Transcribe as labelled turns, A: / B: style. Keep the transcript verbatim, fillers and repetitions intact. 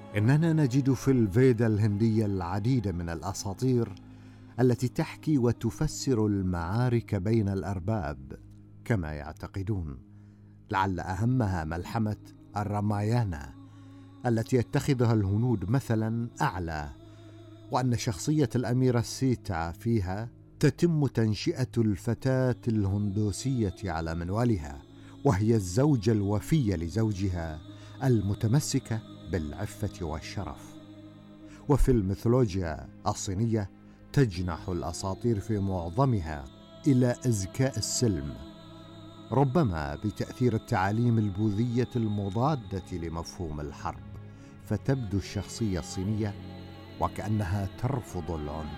A: إننا نجد في الفيدا الهندية العديد من الأساطير التي تحكي وتفسر المعارك بين الأرباب كما يعتقدون، لعل أهمها ملحمة الرامايانا التي يتخذها الهنود مثلا أعلى، وأن شخصية الأميرة سيتا فيها تتم تنشئة الفتاة الهندوسية على منوالها، وهي الزوجة الوفية لزوجها المتمسكة بالعفة والشرف. وفي الميثولوجيا الصينية تجنح الأساطير في معظمها إلى إزكاء السلم، ربما بتأثير التعاليم البوذية المضادة لمفهوم الحرب، فتبدو الشخصية الصينية وكأنها ترفض العنف.